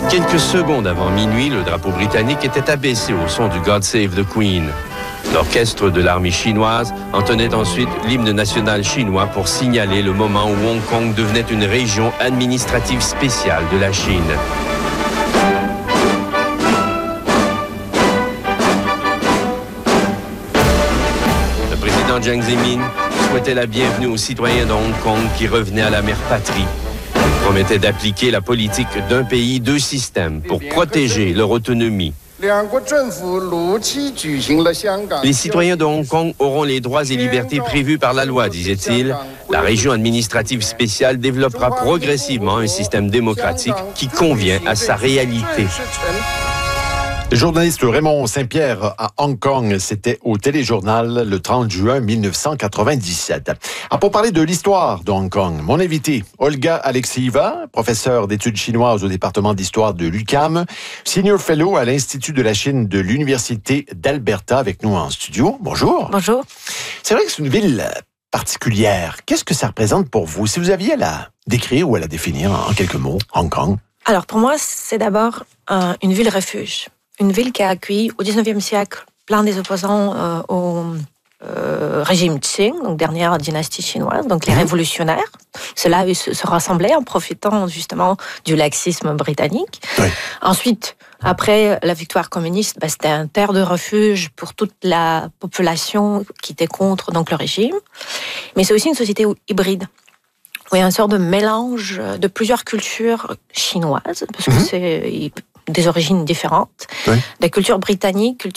Quelques secondes avant minuit, le drapeau britannique était abaissé au son du God Save the Queen. L'orchestre de l'armée chinoise entonnait ensuite l'hymne national chinois pour signaler le moment où Hong Kong devenait une région administrative spéciale de la Chine. Le président Jiang Zemin souhaitait la bienvenue aux citoyens de Hong Kong qui revenaient à la mère patrie. Il promettait d'appliquer la politique d'un pays, deux systèmes pour protéger leur autonomie. Les citoyens de Hong Kong auront les droits et libertés prévus par la loi, disait-il. La région administrative spéciale développera progressivement un système démocratique qui convient à sa réalité. Le journaliste Raymond Saint-Pierre à Hong Kong, c'était au Téléjournal le 30 juin 1997. Pour parler de l'histoire de Hong Kong, mon invité, Olga Alexieva, professeure d'études chinoises au département d'histoire de l'UQAM, senior fellow à l'Institut de la Chine de l'Université d'Alberta, avec nous en studio. Bonjour. Bonjour. C'est vrai que c'est une ville particulière. Qu'est-ce que ça représente pour vous? Si vous aviez à la décrire ou à la définir en quelques mots, Hong Kong. Alors pour moi, c'est d'abord une ville refuge. Une ville qui a accueilli au 19e siècle plein des opposants au régime Qing, donc dernière dynastie chinoise, donc les révolutionnaires. Ceux-là se rassemblaient en profitant justement du laxisme britannique. Oui. Ensuite, après la victoire communiste, c'était un terre de refuge pour toute la population qui était contre donc, le régime. Mais c'est aussi une société hybride. Oui, un sort de mélange de plusieurs cultures chinoises, parce que c'est des origines différentes, des cultures britanniques,